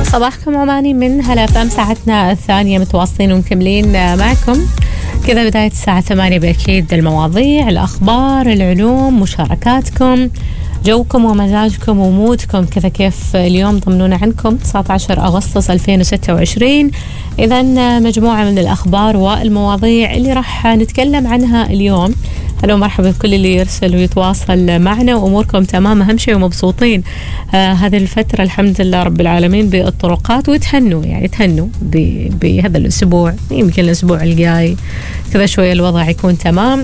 صباحكم عماني من هلا فم. ساعتنا الثانية متواصلين ومكملين معكم كذا بداية الساعة 8 بأكيد. المواضيع، الأخبار، العلوم، مشاركاتكم، جوكم ومزاجكم ومودكم كذا كيف اليوم. طمنونا عنكم. 19 أغسطس 2026. إذا مجموعة من الأخبار والمواضيع اللي راح نتكلم عنها اليوم. هلا ومرحبا بكل اللي يرسل ويتواصل معنا وأموركم تمام أهم شيء ومبسوطين هذه الفترة الحمد لله رب العالمين بالطرقات، وتهنوا يعني تهنوا بهذا الأسبوع، يمكن الأسبوع الجاي كذا شوية الوضع يكون تمام.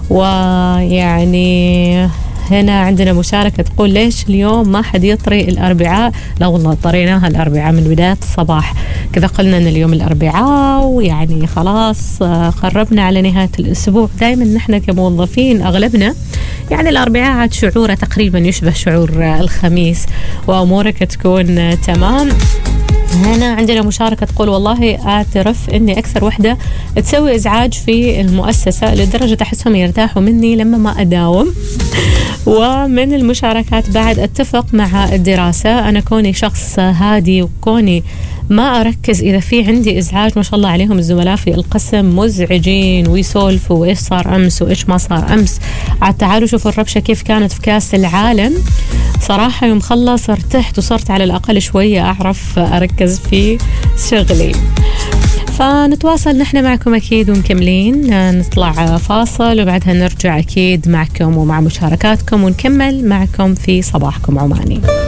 ويعني هنا عندنا مشاركة تقول ليش اليوم ما حد يطري الأربعاء؟ لا والله طريناها الأربعاء من بداية الصباح كذا، قلنا أن اليوم الأربعاء ويعني خلاص قربنا على نهاية الأسبوع. دائما نحن كموظفين أغلبنا يعني الأربعاء عاد شعوره تقريبا يشبه شعور الخميس وأمورك تكون تمام. هنا عندنا مشاركة تقول والله أعترف أني أكثر وحدة تسوي إزعاج في المؤسسة لدرجة أحسهم يرتاحوا مني لما ما أداوم. ومن المشاركات بعد أتفق مع الدراسة، أنا كوني شخص هادي وكوني ما أركز إذا في عندي إزعاج. ما شاء الله عليهم الزملاء في القسم مزعجين ويسولفوا وإيش صار أمس وإيش ما صار أمس. عاد تعالوا شوفوا الربشة كيف كانت في كاس العالم. صراحة يوم خلص ارتحت وصرت على الأقل شوية أعرف أركز في شغلي. فنتواصل نحن معكم أكيد ومكملين. نطلع فاصل وبعدها نرجع أكيد معكم ومع مشاركاتكم ونكمل معكم في صباحكم عماني.